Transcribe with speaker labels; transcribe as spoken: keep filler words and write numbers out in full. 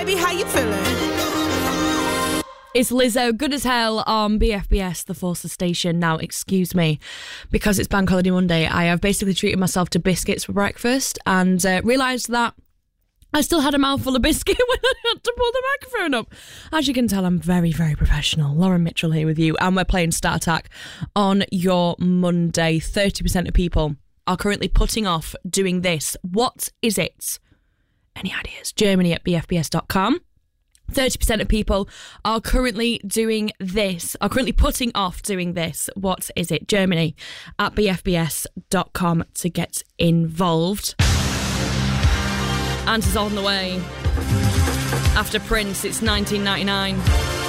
Speaker 1: baby, how you feeling?
Speaker 2: It's Lizzo, Good As Hell on B F B S, the Forces station. Now, excuse me, because it's Bank Holiday Monday, I have basically treated myself to biscuits for breakfast and uh, realised that I still had a mouthful of biscuit when I had to pull the microphone up. As you can tell, I'm very, very professional. Lauren Mitchell here with you, and we're playing Start Attack on your Monday. thirty percent of people are currently putting off doing this. What is it? Any ideas? Germany at b f b s dot com. thirty percent of people are currently doing this, are currently putting off doing this. What is it? Germany at b f b s dot com to get involved. Answers on the way. After Prince, it's nineteen ninety-nine.